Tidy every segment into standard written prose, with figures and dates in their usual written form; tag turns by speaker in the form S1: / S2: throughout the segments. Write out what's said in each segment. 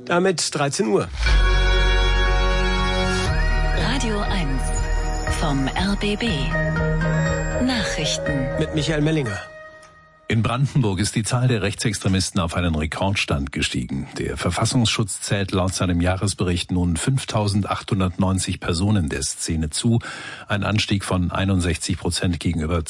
S1: Damit 13 Uhr.
S2: Radio 1 vom RBB. Nachrichten.
S1: Mit Michael Mellinger.
S3: In Brandenburg ist die Zahl der Rechtsextremisten auf einen Rekordstand gestiegen. Der Verfassungsschutz zählt laut seinem Jahresbericht nun 5.890 Personen der Szene zu, ein Anstieg von 61% gegenüber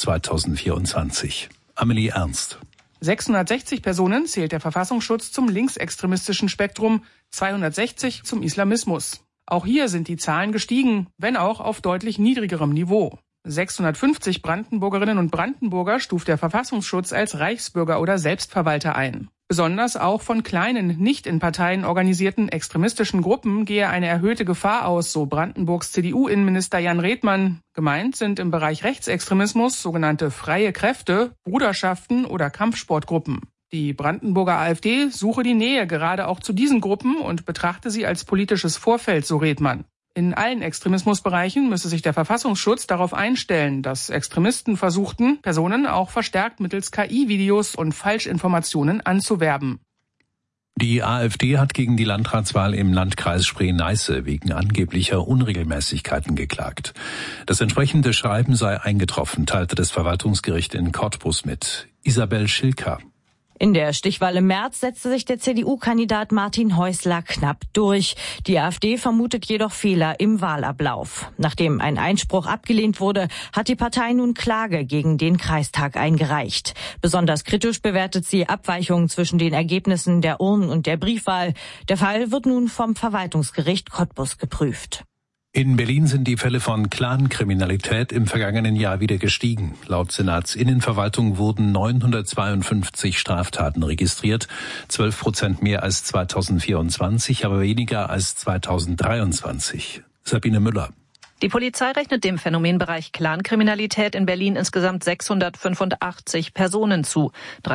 S3: 2024. Amelie Ernst.
S4: 660 Personen zählt der Verfassungsschutz zum linksextremistischen Spektrum, 260 zum Islamismus. Auch hier sind die Zahlen gestiegen, wenn auch auf deutlich niedrigerem Niveau. 650 Brandenburgerinnen und Brandenburger stuft der Verfassungsschutz als Reichsbürger oder Selbstverwalter ein. Besonders auch von kleinen, nicht in Parteien organisierten extremistischen Gruppen gehe eine erhöhte Gefahr aus, so Brandenburgs CDU-Innenminister Jan Redmann. Gemeint sind im Bereich Rechtsextremismus sogenannte freie Kräfte, Bruderschaften oder Kampfsportgruppen. Die Brandenburger AfD suche die Nähe gerade auch zu diesen Gruppen und betrachte sie als politisches Vorfeld, so Redmann. In allen Extremismusbereichen müsse sich der Verfassungsschutz darauf einstellen, dass Extremisten versuchten, Personen auch verstärkt mittels KI-Videos und Falschinformationen anzuwerben.
S3: Die AfD hat gegen die Landratswahl im Landkreis Spree-Neiße wegen angeblicher Unregelmäßigkeiten geklagt. Das entsprechende Schreiben sei eingetroffen, teilte das Verwaltungsgericht in Cottbus mit. Isabel Schilker.
S5: In der Stichwahl im März setzte sich der CDU-Kandidat Martin Häusler knapp durch. Die AfD vermutet jedoch Fehler im Wahlablauf. Nachdem ein Einspruch abgelehnt wurde, hat die Partei nun Klage gegen den Kreistag eingereicht. Besonders kritisch bewertet sie Abweichungen zwischen den Ergebnissen der Urnen- und der Briefwahl. Der Fall wird nun vom Verwaltungsgericht Cottbus geprüft.
S3: In Berlin sind die Fälle von Clankriminalität im vergangenen Jahr wieder gestiegen. Laut Senatsinnenverwaltung wurden 952 Straftaten registriert, 12% mehr als 2024, aber weniger als 2023. Sabine Müller.
S6: Die Polizei rechnet dem Phänomenbereich Clankriminalität in Berlin insgesamt 685 Personen zu.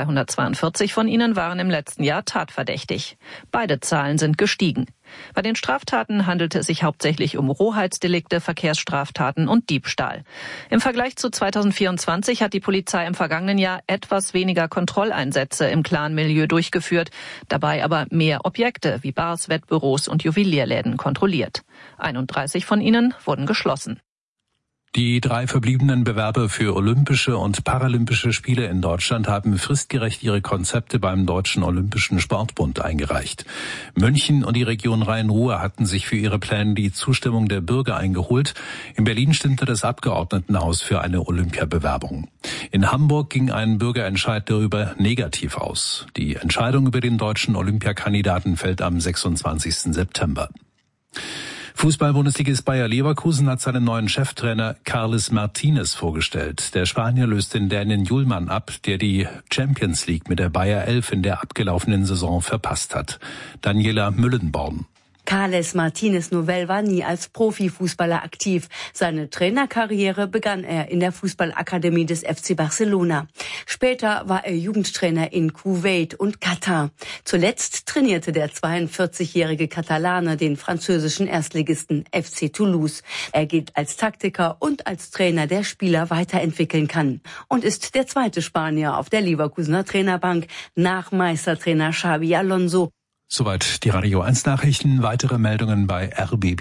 S6: 342 von ihnen waren im letzten Jahr tatverdächtig. Beide Zahlen sind gestiegen. Bei den Straftaten handelte es sich hauptsächlich um Rohheitsdelikte, Verkehrsstraftaten und Diebstahl. Im Vergleich zu 2024 hat die Polizei im vergangenen Jahr etwas weniger Kontrolleinsätze im Clan-Milieu durchgeführt, dabei aber mehr Objekte wie Bars, Wettbüros und Juwelierläden kontrolliert. 31 von ihnen wurden geschlossen.
S3: Die 3 verbliebenen Bewerber für Olympische und Paralympische Spiele in Deutschland haben fristgerecht ihre Konzepte beim Deutschen Olympischen Sportbund eingereicht. München und die Region Rhein-Ruhr hatten sich für ihre Pläne die Zustimmung der Bürger eingeholt. In Berlin stimmte das Abgeordnetenhaus für eine Olympiabewerbung. In Hamburg ging ein Bürgerentscheid darüber negativ aus. Die Entscheidung über den deutschen Olympiakandidaten fällt am 26. September. Fußball-Bundesligist Bayer Leverkusen hat seinen neuen Cheftrainer Carles Martinez vorgestellt. Der Spanier löst den Dänen Hjulmand ab, der die Champions League mit der Bayer 11 in der abgelaufenen Saison verpasst hat. Daniela Müllenborn.
S7: Carles Martinez Novell war nie als Profifußballer aktiv. Seine Trainerkarriere begann er in der Fußballakademie des FC Barcelona. Später war er Jugendtrainer in Kuwait und Katar. Zuletzt trainierte der 42-jährige Katalane den französischen Erstligisten FC Toulouse. Er gilt als Taktiker und als Trainer, der Spieler weiterentwickeln kann. Und ist der zweite Spanier auf der Leverkusener Trainerbank nach Meistertrainer Xabi Alonso.
S3: Soweit die Radio 1 Nachrichten. Weitere Meldungen bei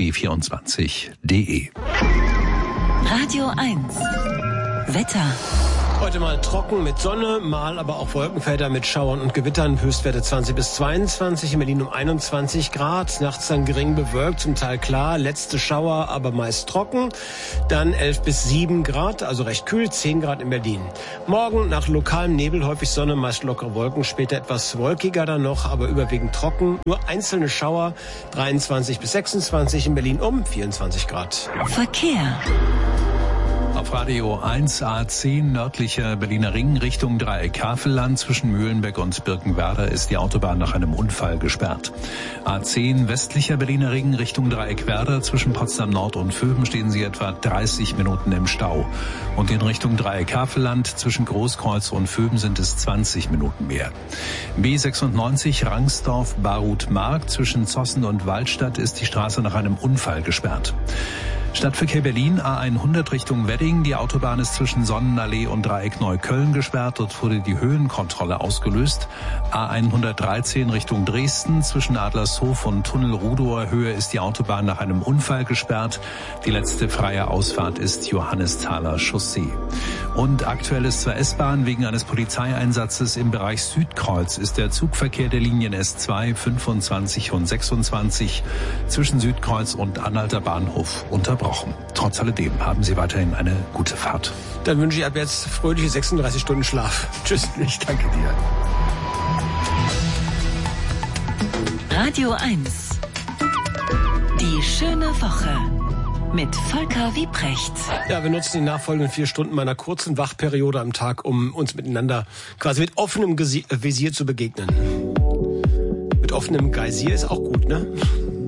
S3: rbb24.de.
S2: Radio 1 Wetter.
S1: Heute mal trocken mit Sonne, mal aber auch Wolkenfelder mit Schauern und Gewittern. Höchstwerte 20 bis 22, in Berlin um 21 Grad. Nachts dann gering bewölkt, zum Teil klar. Letzte Schauer, aber meist trocken. Dann 11 bis 7 Grad, also recht kühl, 10 Grad in Berlin. Morgen nach lokalem Nebel, häufig Sonne, meist lockere Wolken. Später etwas wolkiger dann noch, aber überwiegend trocken. Nur einzelne Schauer, 23 bis 26, in Berlin um 24 Grad.
S2: Verkehr.
S3: Auf Radio 1 A10 nördlicher Berliner Ring Richtung Dreieck Havelland zwischen Mühlenbeck und Birkenwerder ist die Autobahn nach einem Unfall gesperrt. A10 westlicher Berliner Ring Richtung Dreieck Werder zwischen Potsdam Nord und Vöben stehen Sie etwa 30 Minuten im Stau. Und in Richtung Dreieck Havelland zwischen Großkreuz und Vöben sind es 20 Minuten mehr. B96 Rangsdorf-Barut-Mark zwischen Zossen und Waldstadt ist die Straße nach einem Unfall gesperrt. Stadtverkehr Berlin, A100 Richtung Wedding. Die Autobahn ist zwischen Sonnenallee und Dreieck Neukölln gesperrt. Dort wurde die Höhenkontrolle ausgelöst. A113 Richtung Dresden. Zwischen Adlershof und Tunnel Rudower Höhe ist die Autobahn nach einem Unfall gesperrt. Die letzte freie Ausfahrt ist Johannesthaler Chaussee. Und aktuell ist zur S-Bahn wegen eines Polizeieinsatzes im Bereich Südkreuz ist der Zugverkehr der Linien S2, 25 und 26 zwischen Südkreuz und Anhalter Bahnhof unterbrochen. Trotz alledem haben Sie weiterhin eine gute Fahrt.
S1: Dann wünsche ich ab jetzt fröhliche 36 Stunden Schlaf. Tschüss, ich danke dir.
S2: Radio 1. Die schöne Woche. Mit Volker Wiebrecht.
S1: Ja, wir nutzen die nachfolgenden 4 Stunden meiner kurzen Wachperiode am Tag, um uns miteinander quasi mit offenem Visier zu begegnen. Mit offenem Geysir ist auch gut, ne?